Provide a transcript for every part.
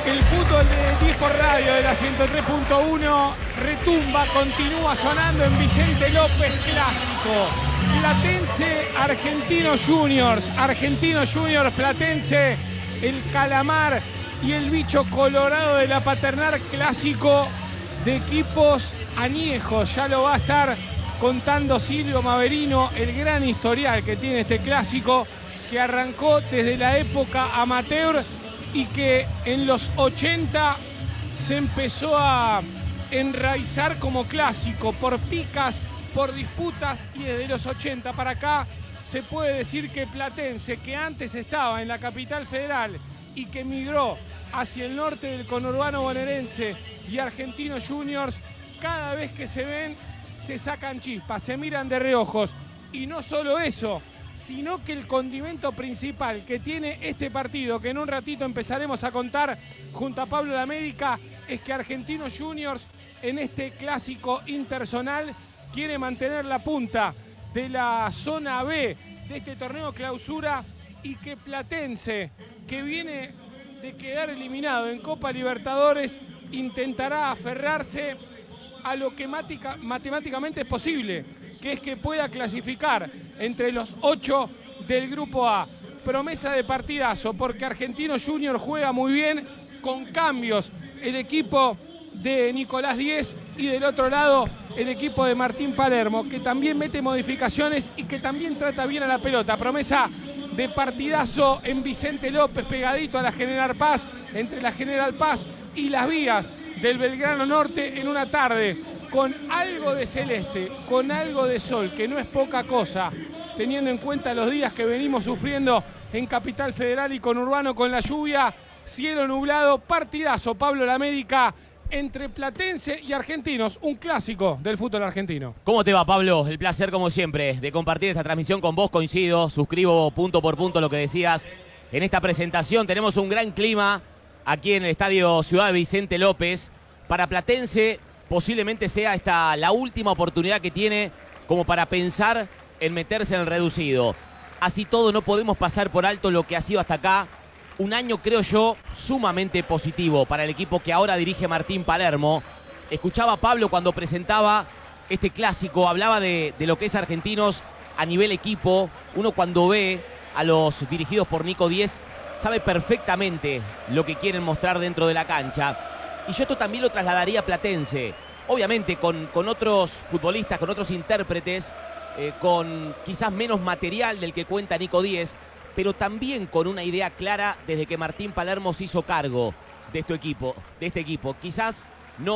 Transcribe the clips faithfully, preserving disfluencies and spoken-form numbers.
El fútbol de diez por radio de la ciento tres punto uno retumba, continúa sonando en Vicente López Clásico. Platense, Argentinos Juniors. Argentinos Juniors, Platense, el calamar y el bicho colorado de la paternal, clásico de equipos añejos. Ya lo va a estar contando Silvio Maverino, el gran historial que tiene este clásico, que arrancó desde la época amateur y que en los ochenta se empezó a enraizar como clásico por picas, por disputas, y desde los ochenta para acá se puede decir que Platense, que antes estaba en la capital federal y que migró hacia el norte del conurbano bonaerense, y Argentinos Juniors, cada vez que se ven se sacan chispas, se miran de reojos. Y no solo eso, sino que el condimento principal que tiene este partido, que en un ratito empezaremos a contar junto a Pablo de América, es que Argentinos Juniors en este clásico interzonal quiere mantener la punta de la zona B de este torneo clausura, y que Platense, que viene de quedar eliminado en Copa Libertadores, intentará aferrarse a lo que matica, matemáticamente es posible, que es que pueda clasificar entre los ocho del Grupo A. Promesa de partidazo, porque Argentinos Juniors juega muy bien, con cambios el equipo de Nicolás Díez, y del otro lado el equipo de Martín Palermo, que también mete modificaciones y que también trata bien a la pelota. Promesa de partidazo en Vicente López, pegadito a la General Paz, entre la General Paz y las vías del Belgrano Norte, en una tarde con algo de celeste, con algo de sol, que no es poca cosa, teniendo en cuenta los días que venimos sufriendo en Capital Federal y conurbano con la lluvia. Cielo nublado, partidazo, Pablo la América, entre Platense y Argentinos, un clásico del fútbol argentino. ¿Cómo te va, Pablo? El placer, como siempre, de compartir esta transmisión con vos. Coincido, suscribo punto por punto lo que decías en esta presentación. Tenemos un gran clima aquí en el Estadio Ciudad de Vicente López. Para Platense posiblemente sea esta la última oportunidad que tiene como para pensar en meterse en el reducido. Así todo, no podemos pasar por alto lo que ha sido hasta acá un año, creo yo, sumamente positivo para el equipo que ahora dirige Martín Palermo. Escuchaba a Pablo cuando presentaba este clásico, hablaba de, de lo que es Argentinos a nivel equipo. Uno, cuando ve a los dirigidos por Nico Díez, sabe perfectamente lo que quieren mostrar dentro de la cancha. Y yo esto también lo trasladaría a Platense. Obviamente con, con otros futbolistas, con otros intérpretes, eh, con quizás menos material del que cuenta Nico Díez, pero también con una idea clara desde que Martín Palermo se hizo cargo de este equipo. De este equipo. Quizás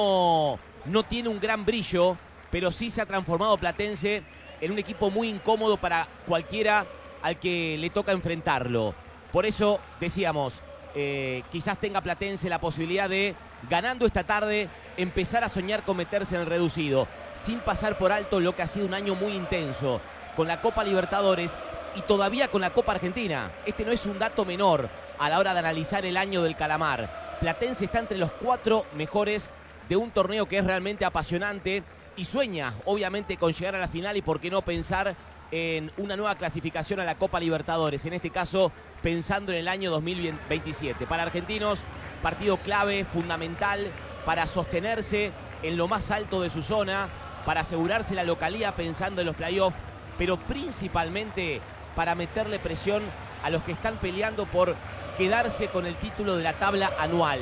no, no tiene un gran brillo, pero sí se ha transformado Platense en un equipo muy incómodo para cualquiera al que le toca enfrentarlo. Por eso decíamos, eh, quizás tenga Platense la posibilidad de, ganando esta tarde, empezar a soñar con meterse en el reducido, sin pasar por alto lo que ha sido un año muy intenso, con la Copa Libertadores y todavía con la Copa Argentina. Este no es un dato menor a la hora de analizar el año del calamar. Platense está entre los cuatro mejores de un torneo que es realmente apasionante y sueña, obviamente, con llegar a la final y por qué no pensar en una nueva clasificación a la Copa Libertadores, en este caso pensando en el año dos mil veintisiete. Para Argentinos, partido clave, fundamental, para sostenerse en lo más alto de su zona, para asegurarse la localía pensando en los playoffs, pero principalmente para meterle presión a los que están peleando por quedarse con el título de la tabla anual.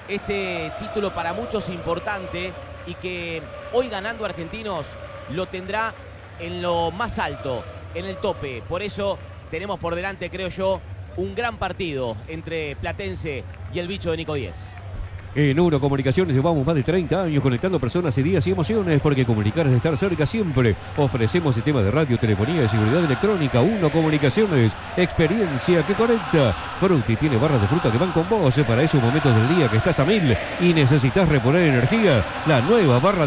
Este título para muchos importante y que hoy, ganando Argentinos, lo tendrá en lo más alto, en el tope. Por eso tenemos por delante, creo yo, un gran partido entre Platense y el bicho de Nico Díez. En Uno Comunicaciones llevamos más de treinta años conectando personas, ideas y emociones, porque comunicar es estar cerca siempre. Ofrecemos sistemas de radio, telefonía y seguridad electrónica. Uno Comunicaciones, experiencia que conecta. Frutti tiene barras de fruta que van con vos para esos momentos del día que estás a mil y necesitas reponer energía. La nueva barra